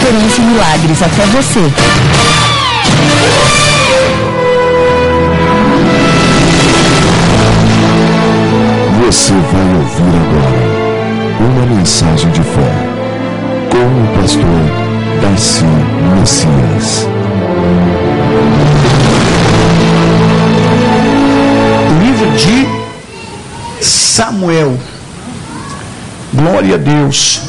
transferência e milagres até você. Você vai ouvir agora uma mensagem de fé com o pastor Darcy Messias. Livro de Samuel. Glória a Deus.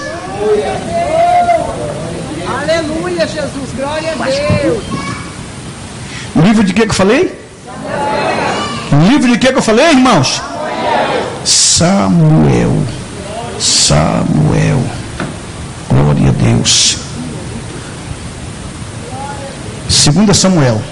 Aleluia, Jesus, glória a Deus. Livro de que eu falei? Livro de que eu falei, irmãos? Samuel. Samuel. Glória a Deus. 2 Samuel.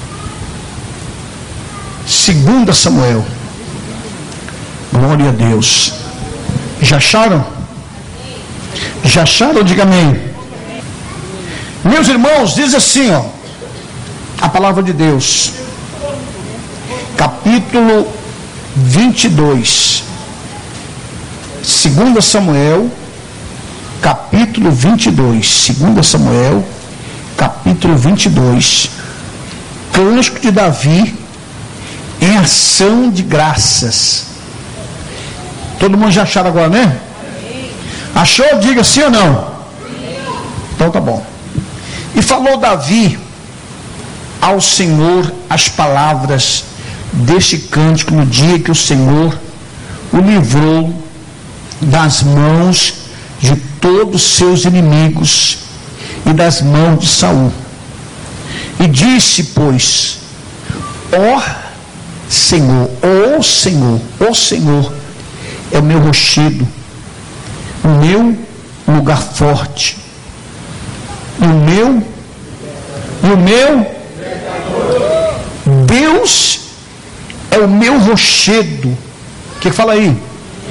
2 Samuel. Glória a Deus. Já acharam? Já acharam? Diga amém. Meus irmãos, diz assim, ó, a palavra de Deus, capítulo 22, 2 Samuel, capítulo 22, 2 Samuel, capítulo 22, cântico de Davi em ação de graças. Todo mundo já acharam agora, né? Achou? Diga sim ou não? Então tá bom. E falou Davi ao Senhor as palavras deste cântico no dia que o Senhor o livrou das mãos de todos os seus inimigos e das mãos de Saul. E disse, pois, ó Senhor, é o meu rochedo, o meu lugar forte, o meu Deus é o meu rochedo. O que fala aí?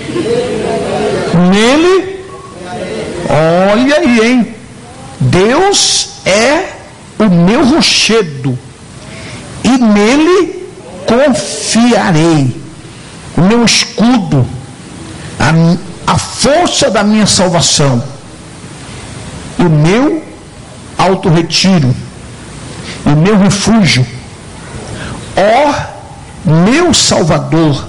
Nele, olha aí, hein? Deus é o meu rochedo e nele confiarei, o meu escudo, a força da minha salvação, o meu alto retiro, o meu refúgio. Ó meu Salvador,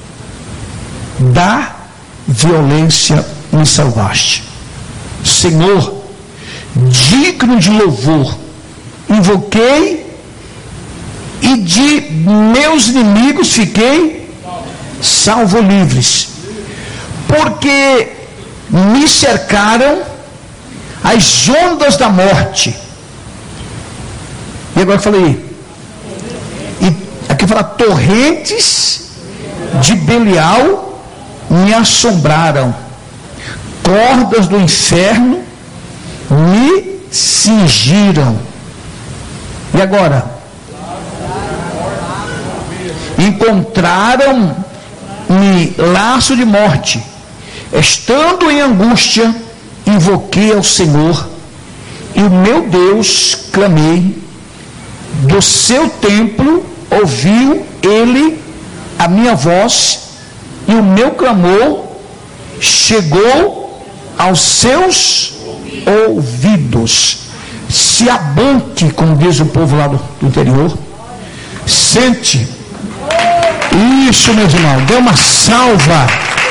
da violência me salvaste. Senhor, digno de louvor, invoquei e de meus inimigos fiquei salvo livres, porque me cercaram as ondas da morte. E agora eu falei, e aqui fala, torrentes de Belial me assombraram, cordas do inferno me cingiram. E agora? Encontraram-me laço de morte, estando em angústia, invoquei ao Senhor, e o meu Deus clamei, do seu templo ouviu ele a minha voz, e o meu clamor chegou aos seus ouvidos. Se abante, como diz o povo lá do interior, sente. Isso, meus irmãos, dê uma salva.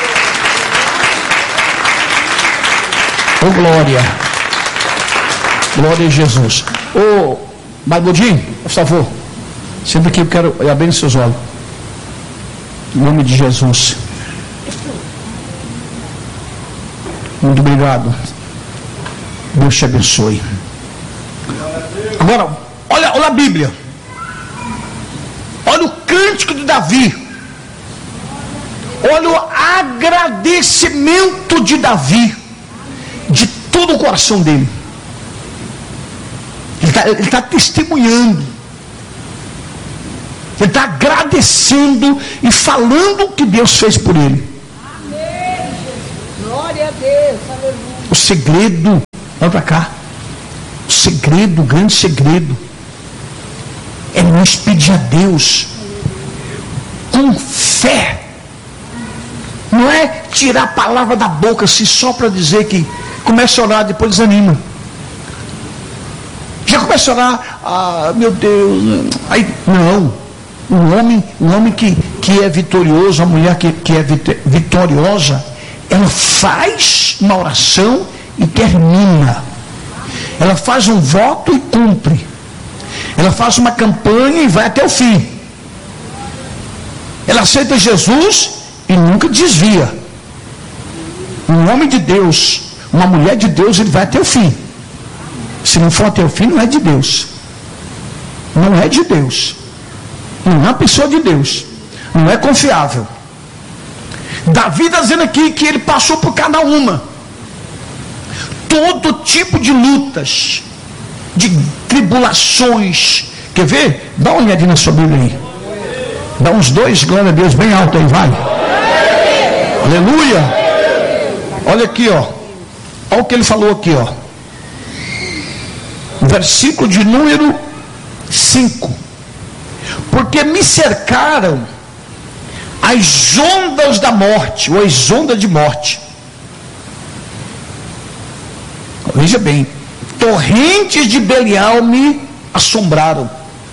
Oh, glória. Glória a Jesus. Ô, Bagudinho, por favor, senta aqui, eu quero abrir seus olhos. Em nome de Jesus. Muito obrigado. Deus te abençoe. Agora, olha a Bíblia. Olha o cântico de Davi. Olha o agradecimento de Davi, de todo o coração dele. Ele está testemunhando, ele está agradecendo e falando o que Deus fez por ele. Amém. Glória a Deus. Aleluia. O segredo, olha para cá, o segredo, o grande segredo é nós pedir a Deus com fé. Não é tirar a palavra da boca assim só para dizer que começa a orar, depois desanima. começa a orar, ah, meu Deus, aí, não, um homem que é vitorioso, a mulher que é vitoriosa, ela faz uma oração e termina, ela faz um voto e cumpre, ela faz uma campanha e vai até o fim, ela aceita Jesus e nunca desvia. Um homem de Deus, uma mulher de Deus, ele vai até o fim. Se não for até o fim, não é de Deus. Não é de Deus. Não é uma pessoa de Deus. Não é confiável. Davi está dizendo aqui que ele passou por cada uma. Todo tipo de lutas, de tribulações. Quer ver? Dá uma olhadinha na sua Bíblia aí. Dá uns 2, glória a Deus, bem alto aí, vai. Aleluia. Olha aqui, ó. Olha o que ele falou aqui, ó. Versículo de número 5. Porque me cercaram as ondas da morte, ou as ondas de morte. Veja bem, torrentes de Belial me assombraram,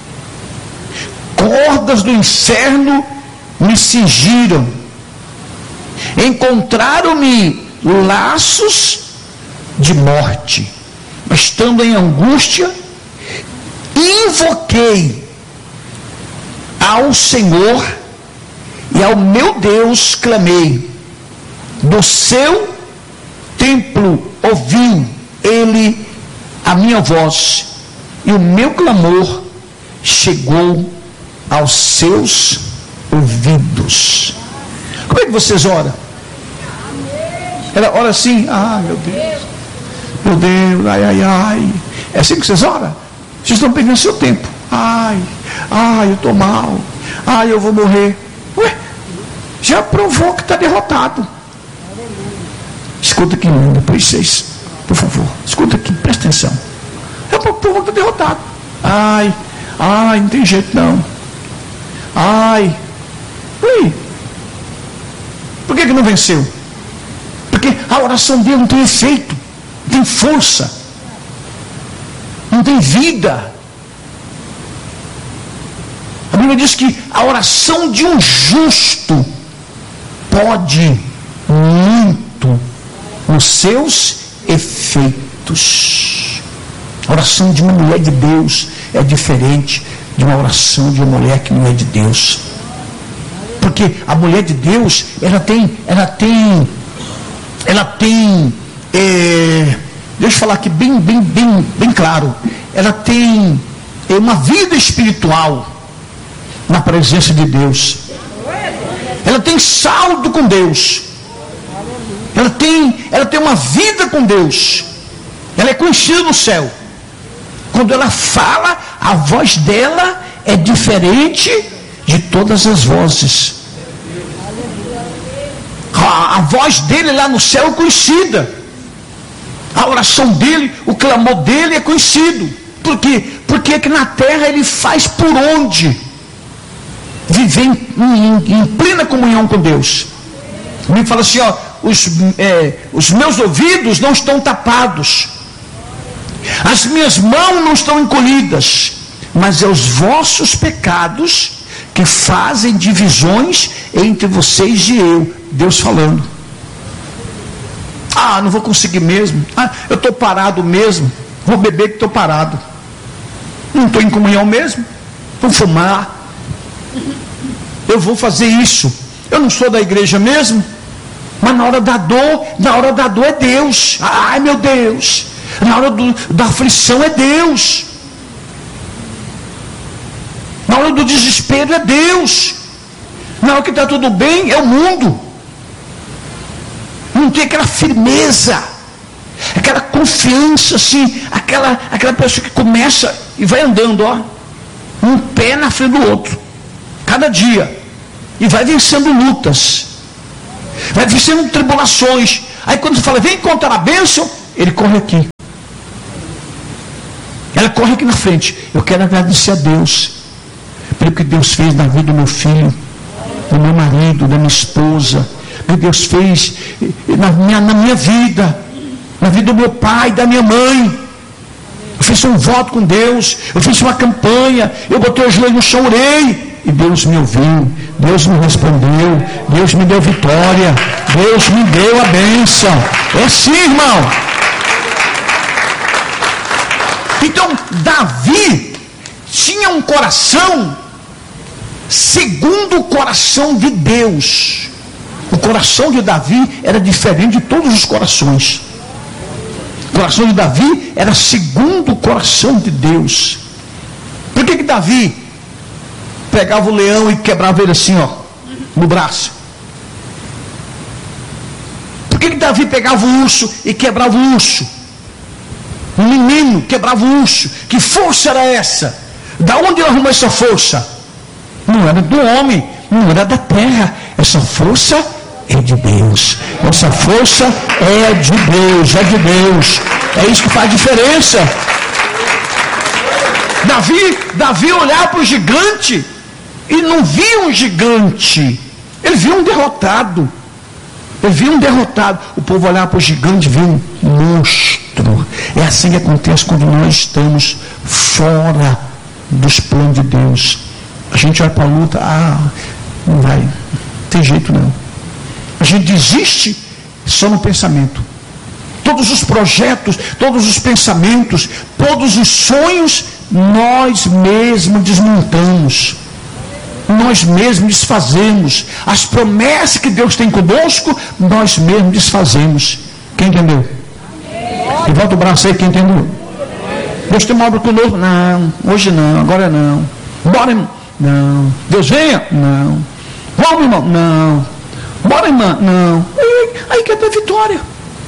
cordas do inferno me cingiram, encontraram-me laços de morte, mas estando em angústia, invoquei ao Senhor e ao meu Deus clamei. Do seu templo ouviu ele a minha voz, e o meu clamor chegou aos seus ouvidos. Como é que vocês oram? Ela ora assim, ah, meu Deus, ai, ai, ai. É assim que vocês oram? Vocês estão perdendo seu tempo. Ai, eu estou mal. Ai, eu vou morrer. Ué, já provou que está derrotado. Escuta aqui, depois vocês, por favor, escuta aqui, presta atenção. Já provou que está derrotado. Ai, não tem jeito não. Ai, por que não venceu? Porque a oração dele não tem efeito, não tem força, não tem vida. A Bíblia diz que a oração de um justo pode muito nos seus efeitos. A oração de uma mulher de Deus é diferente de uma oração de uma mulher que não é de Deus. Porque a mulher de Deus, ela tem, deixa eu falar aqui bem claro, ela tem uma vida espiritual na presença de Deus. Ela tem saldo com Deus. Ela tem uma vida com Deus. Ela é conhecida no céu. Quando ela fala, a voz dela é diferente de todas as vozes. A voz dele lá no céu é conhecida. A oração dele, o clamor dele é conhecido. Por quê? Porque aqui na terra ele faz por onde? Viver em plena comunhão com Deus. Ele fala assim, ó, os meus ouvidos não estão tapados, as minhas mãos não estão encolhidas, mas é os vossos pecados que fazem divisões entre vocês e eu. Deus falando. Ah, não vou conseguir mesmo. Ah, eu estou parado mesmo. Vou beber que estou parado. Não estou em comunhão mesmo. Vou fumar. Eu vou fazer isso. Eu não sou da igreja mesmo. Mas na hora da dor é Deus. Ai, meu Deus. Na hora da aflição é Deus. Na hora do desespero é Deus. Na hora que está tudo bem é o mundo. Não tem aquela firmeza, aquela confiança assim, aquela pessoa que começa e vai andando, ó, um pé na frente do outro, cada dia, e vai vencendo lutas, vai vencendo tribulações. Aí quando você fala, vem contar a bênção, ele corre aqui, ela corre aqui na frente. Eu quero agradecer a Deus pelo que Deus fez na vida do meu filho, do meu marido, da minha esposa, que Deus fez na minha vida, na vida do meu pai, da minha mãe. fiz um voto com Deus, eu fiz uma campanha, eu botei o joelho no chão, orei, e Deus me ouviu, Deus me respondeu, Deus me deu vitória, Deus me deu a bênção. É assim, irmão. Então, Davi tinha um coração segundo o coração de Deus. O coração de Davi era diferente de todos os corações. O coração de Davi era segundo o coração de Deus. Por que Davi pegava o leão e quebrava ele assim, ó, no braço? Por que Davi pegava o urso e quebrava o urso? Um menino quebrava o urso. Que força era essa? Da onde ele arrumou essa força? Não era do homem, não era da terra. Essa força é de Deus. Essa força é de Deus, é de Deus. É isso que faz diferença. Davi olhava para o gigante e não via um gigante, ele via um derrotado. Ele via um derrotado. O povo olhava para o gigante e via um monstro. É assim que acontece quando nós estamos fora dos planos de Deus. A gente olha para a luta, não vai, não tem jeito não. A gente desiste só no pensamento. Todos os projetos, todos os pensamentos, todos os sonhos, nós mesmos desmontamos. Nós mesmos desfazemos. As promessas que Deus tem conosco, nós mesmos desfazemos. Quem entendeu? E volta o braço aí, quem entendeu? Deus tem uma obra conosco? Não, hoje não, agora não. Bora, irmão? Não. Deus venha? Não. Vamos, irmão? Não. Bora, irmã? Não. Aí quer ter vitória,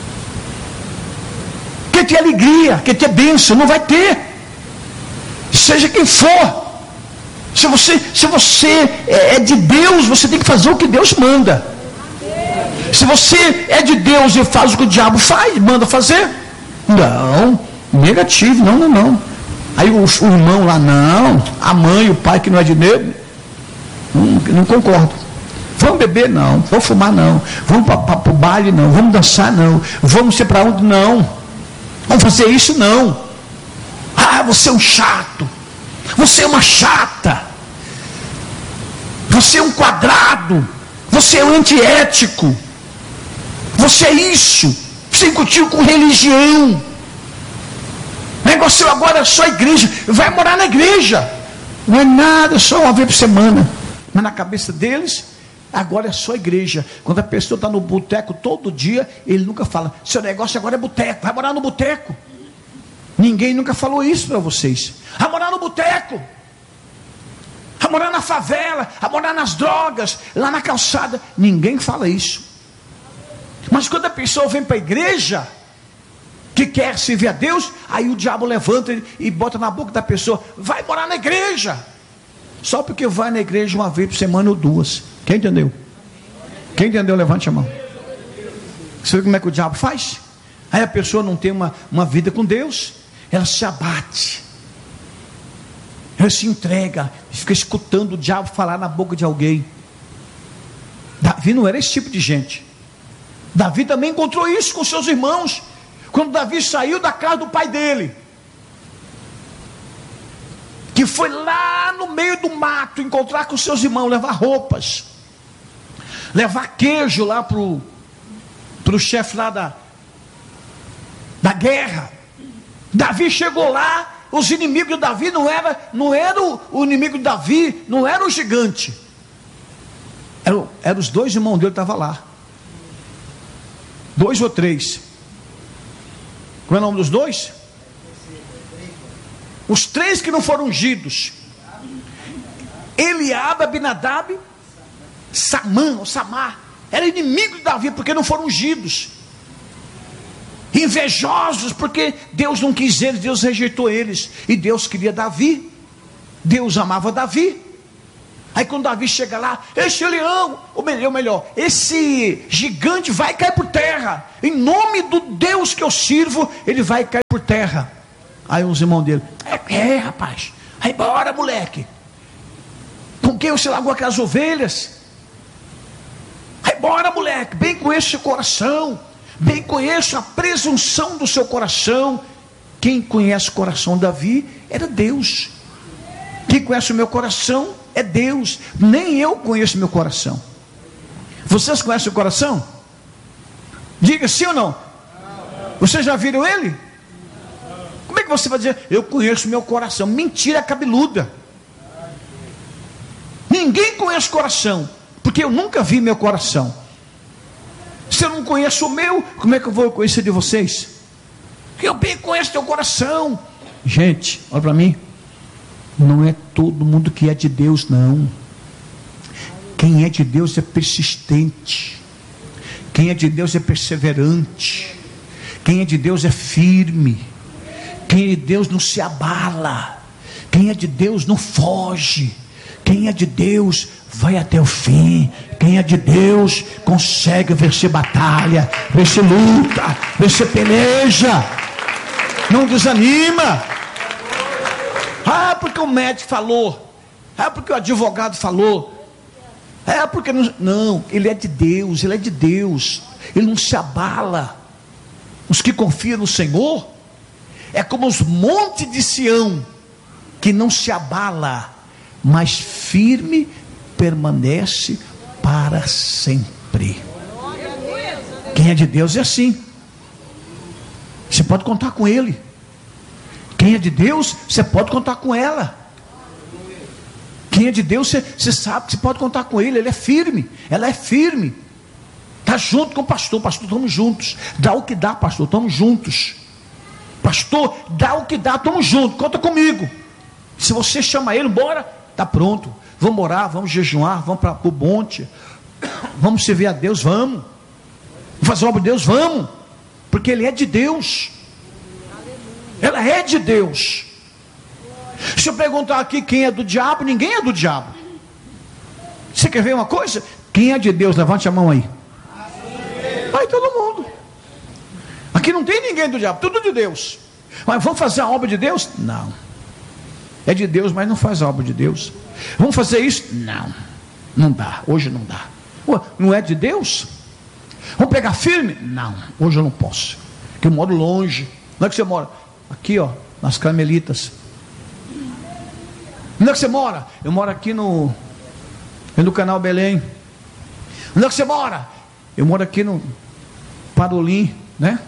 quer ter alegria, quer ter bênção, não vai ter. Seja quem for. Se você é de Deus, você tem que fazer o que Deus manda. Se você é de Deus e faz o que o diabo faz, manda fazer. Não, negativo, não. Aí o irmão lá, não. A mãe, o pai que não é de Deus, não concordo. Vamos beber, não. Vamos fumar, não. Vamos para o baile, não. Vamos dançar, não. Vamos ser para onde, não. Vamos fazer isso, não. Você é um chato. Você é uma chata. Você é um quadrado. Você é um antiético. Você é isso. Você incutiu com religião. O negócio agora é só igreja. Vai morar na igreja. Não é nada, é só uma vez por semana. Mas na cabeça deles, agora é só igreja. Quando a pessoa está no boteco todo dia, ele nunca fala, seu negócio agora é boteco. Vai morar no boteco. Ninguém nunca falou isso para vocês. A morar no boteco, a morar na favela, a morar nas drogas, lá na calçada. Ninguém fala isso. Mas quando a pessoa vem para a igreja, que quer servir a Deus, aí o diabo levanta e bota na boca da pessoa, vai morar na igreja. Só porque vai na igreja uma vez por semana ou duas. Quem entendeu? Quem entendeu, levante a mão. Você vê como é que o diabo faz? Aí a pessoa não tem uma vida com Deus, ela se abate, ela se entrega, fica escutando o diabo falar na boca de alguém. Davi não era esse tipo de gente. Davi também encontrou isso com seus irmãos, quando Davi saiu da casa do pai dele, que foi lá no meio do mato encontrar com seus irmãos, levar roupas, levar queijo lá para o chefe lá da guerra. Davi chegou lá, os inimigos de Davi não era o inimigo de Davi, não era o gigante, eram os dois irmãos dele que estavam lá, 2 ou 3. Qual é o nome dos 2? Os 3 que não foram ungidos: Eliabe, Abinadab, Samar. Era inimigo de Davi porque não foram ungidos. Invejosos porque Deus não quis eles, Deus rejeitou eles. E Deus queria Davi. Deus amava Davi. Aí quando Davi chega lá, esse leão, ou melhor, esse gigante vai cair por terra. Em nome do Deus que eu sirvo, ele vai cair por terra. Aí os irmãos dele, rapaz, aí bora, moleque. Com quem você largou aquelas ovelhas? Aí bora, moleque, bem conheço seu coração, bem conheço a presunção do seu coração. Quem conhece o coração de Davi era Deus. Quem conhece o meu coração é Deus. Nem eu conheço o meu coração. Vocês conhecem o coração? Diga sim ou não. Vocês já viram ele? Como é que você vai dizer, eu conheço o meu coração? Mentira cabeluda. Ninguém conhece o coração, porque eu nunca vi meu coração. Se eu não conheço o meu, como é que eu vou conhecer de vocês? Eu bem conheço teu coração. Gente, olha para mim. Não é todo mundo que é de Deus, não. Quem é de Deus é persistente. Quem é de Deus é perseverante. Quem é de Deus é firme. Quem é de Deus não se abala. Quem é de Deus não foge. Quem é de Deus vai até o fim. Quem é de Deus consegue vencer batalha, vencer luta, vencer peleja. Não desanima. Ah, porque o médico falou. Ah, porque o advogado falou. É porque não, ele é de Deus, ele é de Deus. Ele não se abala. Os que confiam no Senhor é como os montes de Sião, que não se abala, mas firme permanece para sempre. Quem é de Deus é assim. Você pode contar com ele. Quem é de Deus, você pode contar com ela. Quem é de Deus, você sabe, você pode contar com ele. Ele é firme, ela é firme. Está junto com o pastor. Pastor, estamos juntos. Dá o que dá, pastor, estamos juntos. Pastor, dá o que dá, estamos juntos, conta comigo. Se você chama ele, bora, está pronto. Vamos orar, vamos jejuar, vamos para o monte, vamos servir a Deus, vamos fazer a obra de Deus, vamos, porque ele é de Deus. Ela é de Deus. Se eu perguntar aqui quem é do diabo, ninguém é do diabo. Você quer ver uma coisa? Quem é de Deus? Levante a mão aí. Aí todo mundo. Aqui não tem ninguém do diabo, tudo de Deus. Mas vamos fazer a obra de Deus? Não. É de Deus, mas não faz a obra de Deus. Vamos fazer isso? Não. Não dá, hoje não dá. Ué, não é de Deus? Vamos pegar firme? Não, hoje eu não posso, porque eu moro longe. Onde é que você mora? Aqui, ó, nas Carmelitas. Onde é que você mora? Eu moro aqui no Canal Belém. Onde é que você mora? Eu moro aqui no Parolim, né?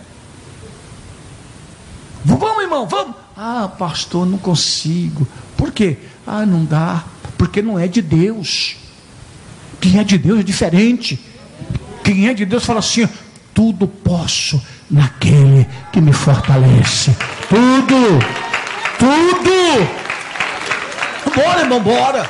Vamos, irmão, vamos. Ah, pastor, não consigo. Por quê? Ah, não dá, porque não é de Deus. Quem é de Deus é diferente. Quem é de Deus fala assim: tudo posso naquele que me fortalece. Tudo. Bora, irmão, bora.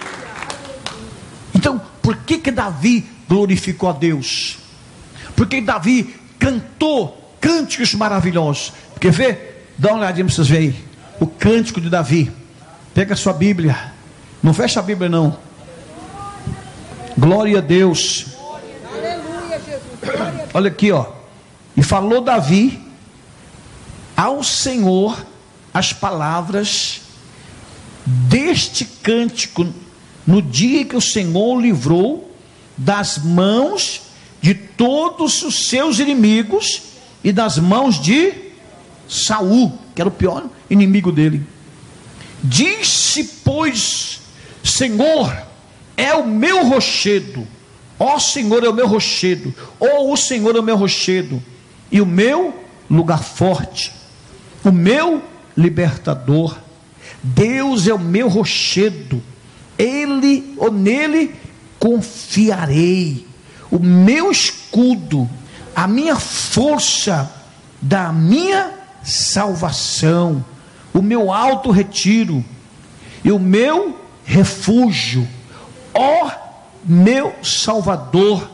Então, por que Davi glorificou a Deus? Porque Davi cantou cânticos maravilhosos. Quer ver? Dá uma olhadinha para vocês verem aí. O cântico de Davi. Pega a sua Bíblia. Não fecha a Bíblia não. Glória a Deus. Aleluia, Jesus. Olha aqui, ó. E falou Davi ao Senhor as palavras deste cântico no dia que o Senhor o livrou das mãos de todos os seus inimigos e das mãos de Saul, que era o pior inimigo dele. Disse, pois, Senhor é o meu rochedo, ó Senhor é o meu rochedo, ó o Senhor é o meu rochedo e o meu lugar forte, o meu libertador. Deus é o meu rochedo, ele ou nele confiarei, o meu escudo, a minha força da minha salvação, o meu alto retiro e o meu refúgio, ó meu Salvador,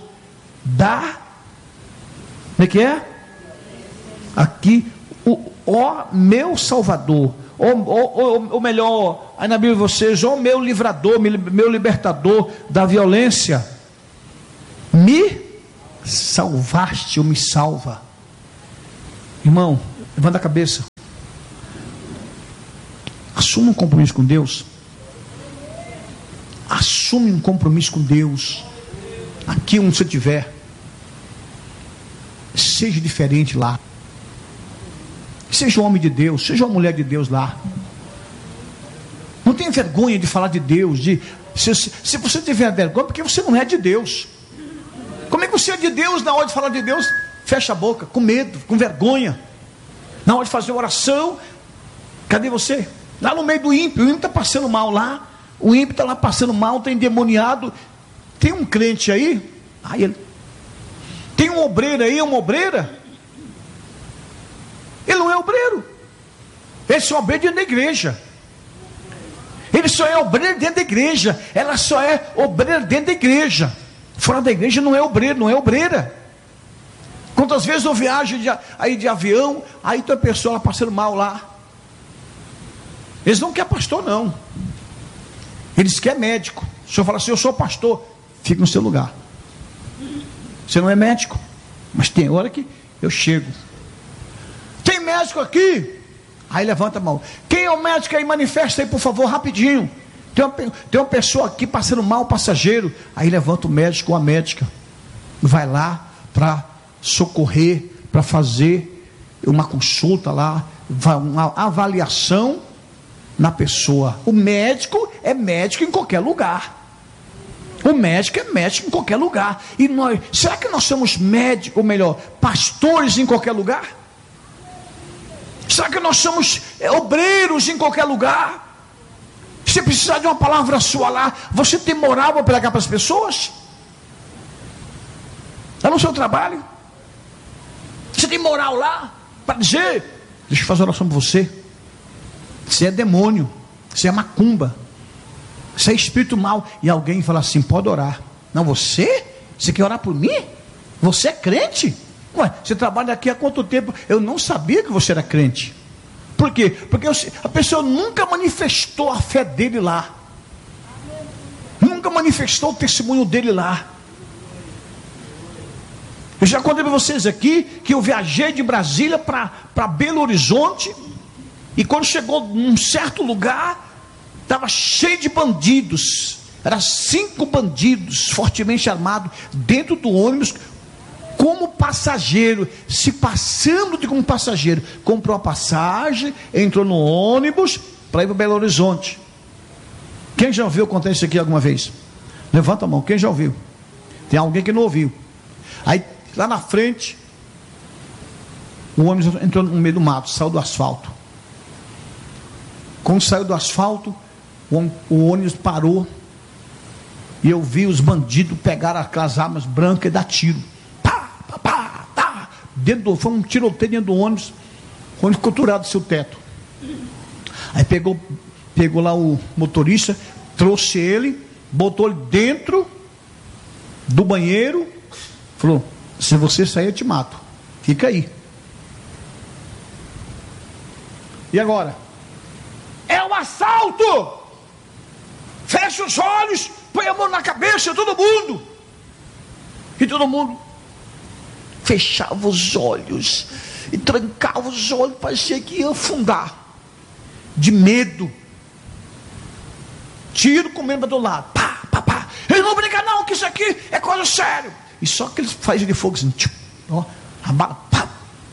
como é que é? Aqui, ó meu Salvador, ou melhor, aí na Bíblia vocês, ó meu livrador, meu libertador da violência, me salvaste ou me salva. Irmão, levanta a cabeça. Assuma um compromisso com Deus. Assume um compromisso com Deus. Aqui onde você estiver, seja diferente lá. Seja um homem de Deus, seja uma mulher de Deus lá. Não tenha vergonha de falar de Deus. Se você tiver vergonha, porque você não é de Deus. Como é que você é de Deus na hora de falar de Deus? Fecha a boca, com medo, com vergonha. Na hora de fazer oração, cadê você? Lá no meio do ímpio, o ímpio está passando mal lá. O ímpio está lá passando mal, está endemoniado. Tem um crente aí, tem um obreiro aí, uma obreira. Ele não é obreiro. Ele só é obreiro dentro da igreja. Ele só é obreiro dentro da igreja. Ela só é obreira dentro da igreja. Fora da igreja não é obreiro, não é obreira. Quantas vezes eu viajo de avião, aí tem uma pessoa lá passando mal lá. Eles não querem pastor, não. Eles querem médico. O senhor fala assim, eu sou pastor, fica no seu lugar. Você não é médico, mas tem hora que eu chego. Tem médico aqui? Aí levanta a mão. Quem é o médico aí? Manifesta aí, por favor, rapidinho. Tem uma pessoa aqui passando mal, passageiro. Aí levanta o médico ou a médica. Vai lá para socorrer, para fazer uma consulta lá, uma avaliação na pessoa. O médico é médico em qualquer lugar. O médico é médico em qualquer lugar. E nós, será que nós somos médicos, ou melhor, pastores em qualquer lugar? Será que nós somos obreiros em qualquer lugar? Se precisar de uma palavra sua lá, você tem moral para pregar para as pessoas? É no seu trabalho? Você tem moral lá para dizer, deixa eu fazer oração para você. Você é demônio, você é macumba, você é espírito mau. E alguém fala assim, pode orar. Não, você quer orar por mim? Você é crente? Ué, você trabalha aqui há quanto tempo? Eu não sabia que você era crente. Por quê? Porque a pessoa nunca manifestou a fé dele lá. Nunca manifestou o testemunho dele lá. Eu já contei para vocês aqui que eu viajei de Brasília para Belo Horizonte. E quando chegou num certo lugar, estava cheio de bandidos. Eram 5 bandidos fortemente armados dentro do ônibus, como passageiro, se passando de como passageiro. Comprou a passagem, entrou no ônibus para ir para Belo Horizonte. Quem já ouviu contar isso aqui alguma vez? Levanta a mão, quem já ouviu? Tem alguém que não ouviu. Aí lá na frente, o ônibus entrou no meio do mato, saiu do asfalto. Quando saiu do asfalto, o ônibus parou. E eu vi os bandidos pegar aquelas armas brancas e dar tiro. Foi um tiroteio dentro do ônibus. O ônibus ficou turado do seu teto. Aí pegou lá o motorista, trouxe ele, botou ele dentro do banheiro, falou, se você sair eu te mato, fica aí. E agora? É um assalto! Fecha os olhos, põe a mão na cabeça, todo mundo. E todo mundo fechava os olhos e trancava os olhos, parecia que ia afundar de medo. Tiro comendo do lado, pá. Eles não brincam não, que isso aqui é coisa séria. E só que eles fazem de fogo assim, a bala, pá.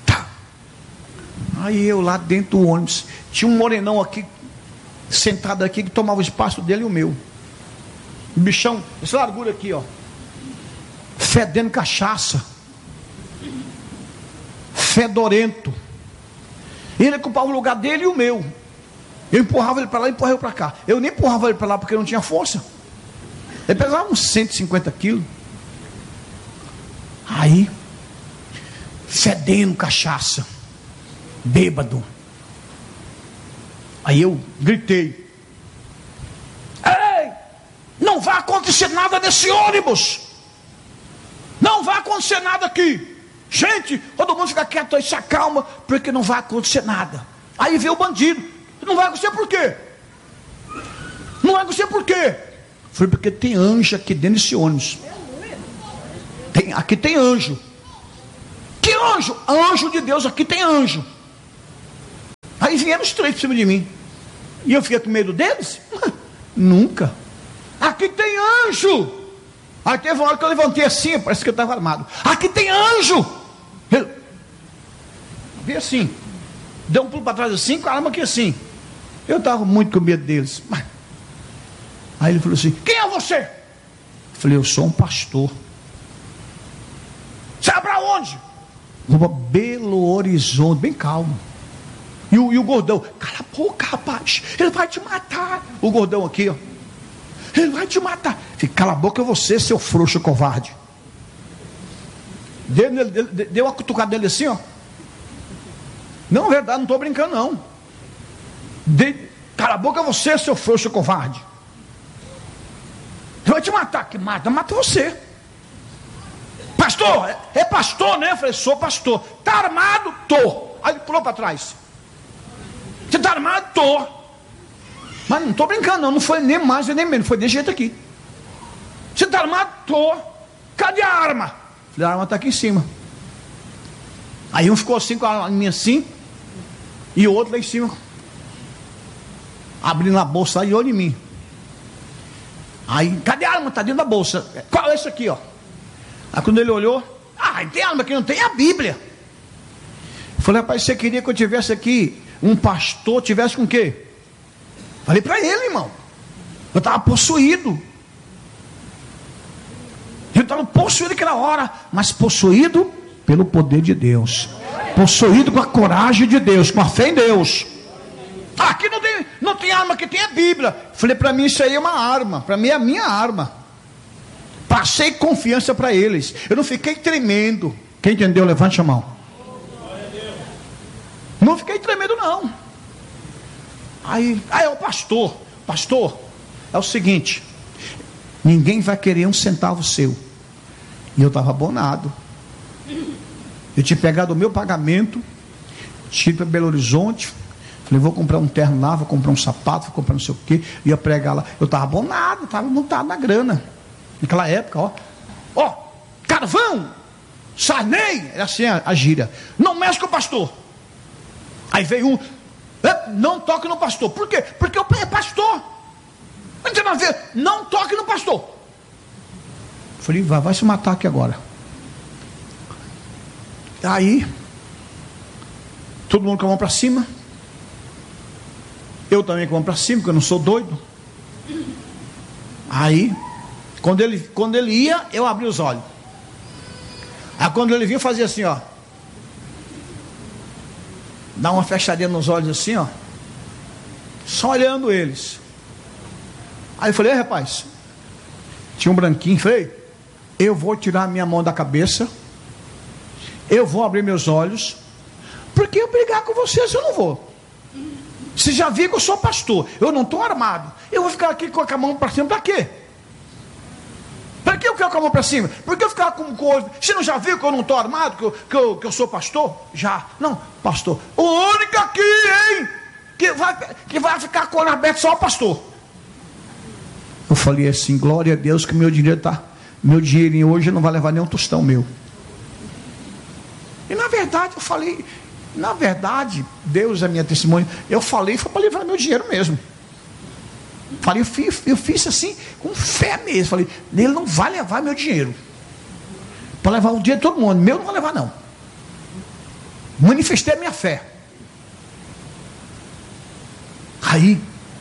Aí eu lá dentro do ônibus, tinha um morenão aqui sentado aqui que tomava o espaço dele e o meu. O bichão, essa largura aqui, ó, fedendo cachaça, fedorento. Ele ocupava o lugar dele e o meu. Eu empurrava ele para lá e empurrava ele para cá. Eu nem empurrava ele para lá porque eu não tinha força. Ele pesava uns 150 quilos. Aí, fedendo cachaça, bêbado. Aí eu gritei, ei, não vai acontecer nada nesse ônibus, não vai acontecer nada aqui, gente, todo mundo fica quieto aí, se acalma, porque não vai acontecer nada. Aí veio o bandido, não vai acontecer por quê? Não vai acontecer por quê? Foi porque tem anjo aqui dentro desse ônibus. Aqui tem anjo. Que anjo? Anjo de Deus, aqui tem anjo. Aí vieram os 3 por cima de mim. E eu fiquei com medo deles? Nunca. Aqui tem anjo. Aí teve uma hora que eu levantei assim, parece que eu estava armado. Aqui tem anjo. Eu vi assim, deu um pulo para trás assim, com a arma aqui assim. Eu estava muito com medo deles. Aí ele falou assim: quem é você? Eu falei: eu sou um pastor. Você vai para onde? Rua Belo Horizonte, bem calmo. E o gordão: cala a boca, rapaz, ele vai te matar. O gordão aqui, ó: ele vai te matar. Fica, cala a boca você, seu frouxo covarde. Deu uma cutucada dele assim, ó. Não, é verdade, não estou brincando não. Cala a boca você, seu frouxo covarde. Ele vai te matar. Que mata você. Pastor, é pastor, né? Eu falei: sou pastor. Está armado? Tô. Aí ele pulou para trás. Você está armado? Tô. Mas não estou brincando não foi nem mais nem menos, foi desse jeito aqui. Você está armado? Tô. Cadê a arma? Falei: a arma está aqui em cima. Aí um ficou assim com a minha assim, e o outro lá em cima, abrindo a bolsa lá e olhou em mim. Aí: cadê a arma? Está dentro da bolsa. Qual é isso aqui, ó? Aí quando ele olhou: tem arma aqui, não tem? A Bíblia. Eu falei: rapaz, você queria que eu tivesse aqui, um pastor tivesse com o quê? Falei para ele: irmão, eu estava possuído. Eu estava possuído naquela hora, mas possuído pelo poder de Deus, possuído com a coragem de Deus, com a fé em Deus. Aqui não tem arma, aqui tem a Bíblia. Falei: para mim isso aí é uma arma, para mim é a minha arma. Passei confiança para eles, eu não fiquei tremendo. Quem entendeu, levante a mão. Não fiquei tremendo não. Aí o pastor, é o seguinte: ninguém vai querer um centavo seu. E eu estava abonado. Eu tinha pegado o meu pagamento, tinha ido para Belo Horizonte. Falei: vou comprar um terno lá, vou comprar um sapato, vou comprar não sei o que, ia pregar lá. Eu estava abonado, estava montado na grana. Naquela época, ó, carvão, sarney, era assim a gíria. Não mexe com o pastor. Aí veio um: não toque no pastor. Por quê? Porque eu é pastor. Não tem nada a ver. Não toque no pastor. Falei: vai se matar aqui agora. Aí todo mundo com a mão para cima. Eu também com a mão para cima, porque eu não sou doido. Aí quando ele ia, eu abri os olhos. Aí quando ele vinha, fazia assim, ó, dá uma fechadinha nos olhos assim, ó, só olhando eles. Aí eu falei: rapaz, tinha um branquinho. Falei: eu vou tirar minha mão da cabeça, eu vou abrir meus olhos, porque eu brigar com vocês eu não vou. Você já viu que eu sou pastor, eu não estou armado, eu vou ficar aqui com a mão para cima para quê? Para que eu quero com a mão para cima? Porque eu ficar com coisa. Você não já viu que eu não estou armado, que eu sou pastor? Já. Não, pastor, o único aqui, hein, que vai ficar com o olho aberto, só o pastor. Eu falei assim: glória a Deus que meu dinheirinho hoje não vai levar nem um tostão meu. E na verdade eu falei, Deus é minha testemunha. Eu falei, foi para levar meu dinheiro mesmo. Falei, eu fiz assim, com fé mesmo. Falei: ele não vai levar meu dinheiro. Para levar o dinheiro de todo mundo, meu não vai levar não. Manifestei a minha fé. Aí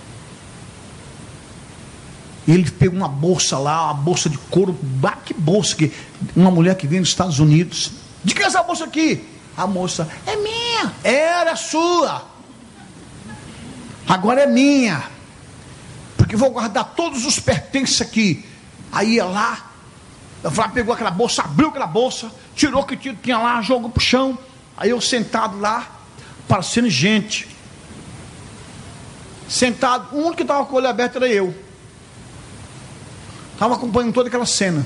ele pegou uma bolsa lá, uma bolsa de couro. Que bolsa que uma mulher que vem dos Estados Unidos. De que é essa bolsa aqui? A moça: é minha. Era sua, agora é minha, porque vou guardar todos os pertences aqui. Aí ia lá, pegou aquela bolsa, abriu aquela bolsa, tirou o que tinha lá, jogou pro chão. Aí eu sentado lá, parecendo gente, sentado. O único que estava com o olho aberto era eu. Estava acompanhando toda aquela cena.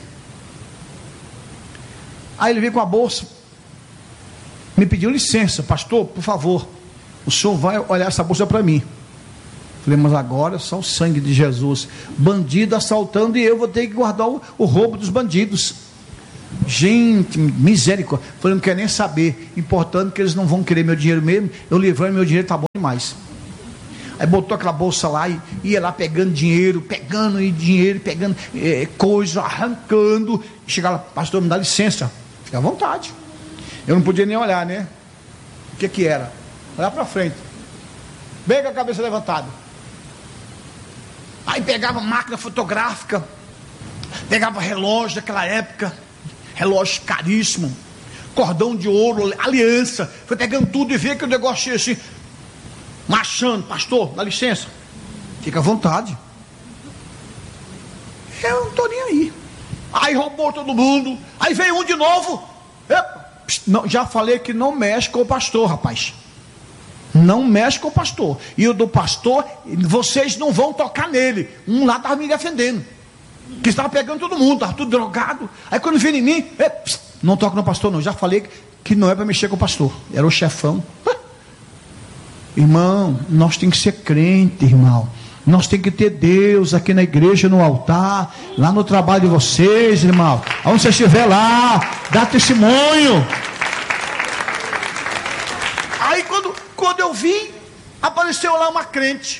Aí ele veio com a bolsa, me pediu licença: pastor, por favor, o senhor vai olhar essa bolsa para mim. Falei: mas agora é só o sangue de Jesus. Bandido assaltando e eu vou ter que guardar o roubo dos bandidos. Gente, misericórdia. Falei: não quero nem saber. Importante que eles não vão querer meu dinheiro mesmo. Eu livrando meu dinheiro, tá bom demais. Aí botou aquela bolsa lá e ia lá pegando dinheiro, pegando coisa, arrancando. Chegava lá: pastor, me dá licença. Fica à vontade. Eu não podia nem olhar, né? O que era? olhar para frente, bem com a cabeça levantada. Aí pegava máquina fotográfica, pegava relógio daquela época, relógio caríssimo, cordão de ouro, aliança, foi pegando tudo e via que o negócio ia assim, marchando. Pastor, dá licença, fica à vontade, eu não estou nem aí. Aí roubou todo mundo, aí veio um de novo. Epa, não, já falei que não mexe com o pastor, rapaz, não mexe com o pastor, e o do pastor, vocês não vão tocar nele. Um lá estava me defendendo, que estava pegando todo mundo, estava tudo drogado. Aí quando vem em mim, não toca no pastor não, já falei que não é para mexer com o pastor, era o chefão. Irmão, nós temos que ser crente, irmão, nós temos que ter Deus aqui na igreja, no altar, lá no trabalho de vocês, irmão, onde você estiver lá, dá testemunho. Aí quando eu vi, apareceu lá uma crente.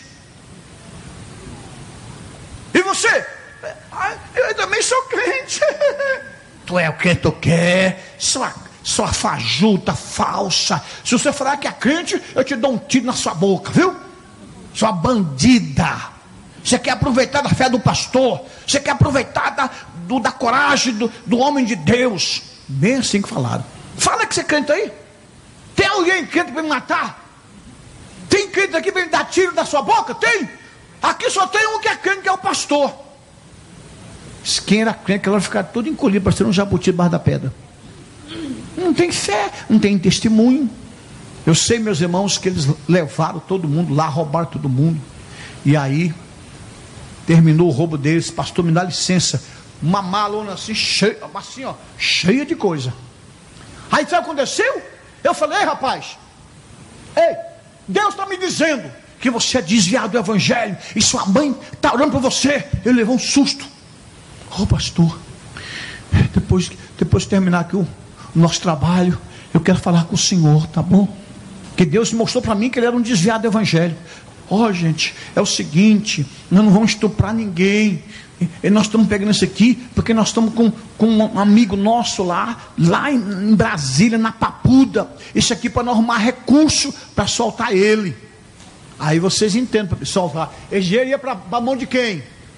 E você? Eu também sou crente. Tu é o que tu quer, sua fajuta falsa. Se você falar que é crente, eu te dou um tiro na sua boca, viu? Sua bandida. Você quer aproveitar da fé do pastor, você quer aproveitar da coragem do homem de Deus. Bem assim que falaram. Fala que você é crente aí. Tem alguém crente para me matar? Tem crente aqui para me dar tiro da sua boca? Tem? Aqui só tem um que é crente, que é o pastor. Quem era crente, que ela vai ficar todo encolhido, parecendo um jabuti debaixo da pedra. Não tem fé, não tem testemunho. Eu sei, meus irmãos, que eles levaram todo mundo lá, roubaram todo mundo. E aí terminou o roubo deles. Pastor, me dá licença. Uma malona assim, cheia de coisa. Aí sabe o que aconteceu? Eu falei, ei, rapaz, ei, Deus está me dizendo que você é desviado do evangelho e sua mãe está orando por você. Ele levou um susto. Pastor, depois de terminar aqui o nosso trabalho, eu quero falar com o senhor, tá bom? Que Deus mostrou para mim que ele era um desviado do evangelho. Gente, é o seguinte, nós não vamos estuprar ninguém, e nós estamos pegando isso aqui porque nós estamos com um amigo nosso lá em Brasília, na Papuda. Isso aqui para nós arrumar recurso para soltar ele. Aí vocês entendem, para soltar. Ele ia para a mão de quem?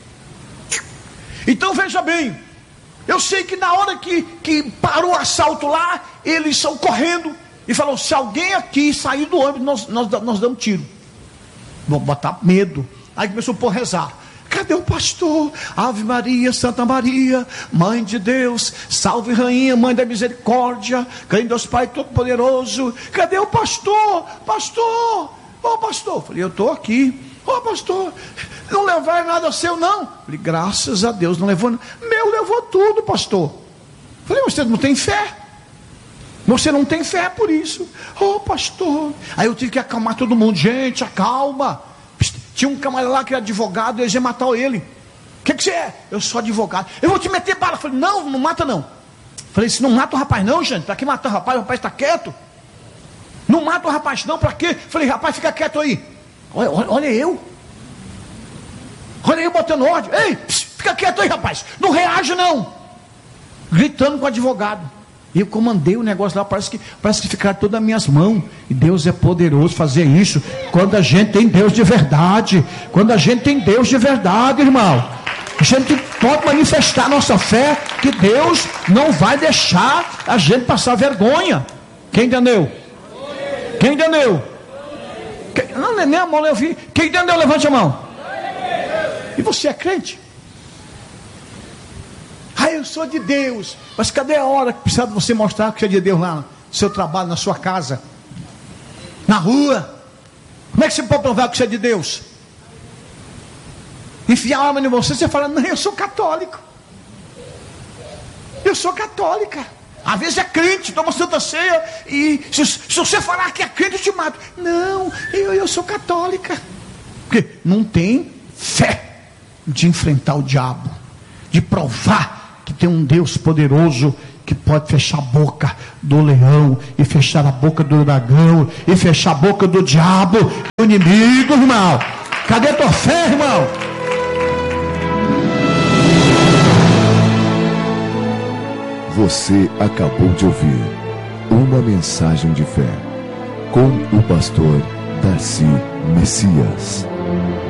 Então veja bem, eu sei que na hora que parou o assalto lá, eles são correndo e falou, se alguém aqui sair do ônibus, nós damos tiro. Vou botar medo. Aí começou a rezar. Cadê o pastor? Ave Maria, Santa Maria, Mãe de Deus, salve Rainha, Mãe da Misericórdia, creio em Deus Pai Todo-Poderoso. Cadê o pastor? Pastor, pastor. Falei, eu estou aqui. Pastor, não levar nada seu não. Falei, graças a Deus não levou. Meu levou tudo, pastor. Falei, você não tem fé? Você não tem fé por isso. Pastor. Aí eu tive que acalmar todo mundo. Gente, acalma. Tinha um camarada lá que era advogado, eles iam matar ele. O que você é? Eu sou advogado. Eu vou te meter bala. Falei, não mata não. Falei, se não mata o rapaz não, gente. Para que matar o rapaz? O rapaz está quieto. Não mata o rapaz não, para quê? Falei, rapaz, fica quieto aí. Olha eu botando ordem. Ei, fica quieto aí, rapaz, não reage não. Gritando com o advogado. E eu comandei o negócio lá, parece que ficaram todas as minhas mãos. E Deus é poderoso fazer isso quando a gente tem Deus de verdade. Quando a gente tem Deus de verdade, irmão, a gente pode manifestar nossa fé, que Deus não vai deixar a gente passar vergonha. Quem entendeu? Quem entendeu? Não, nem a mão eu vi. Quem entendeu, levante a mão. E você é crente? Eu sou de Deus. Mas cadê a hora que precisa de você mostrar que você é de Deus lá no seu trabalho, na sua casa, na rua? Como é que você pode provar que você é de Deus? Enfiar a arma em você fala, não, eu sou católico. Eu sou católica. Às vezes é crente, toma Santa Ceia, e se você falar que é crente, eu te mato. Não, eu sou católica. Porque não tem fé de enfrentar o diabo, de provar que tem um Deus poderoso que pode fechar a boca do leão, e fechar a boca do dragão, e fechar a boca do diabo, do inimigo, irmão. Cadê a tua fé, irmão? Você acabou de ouvir uma mensagem de fé, com o pastor Darcy Messias.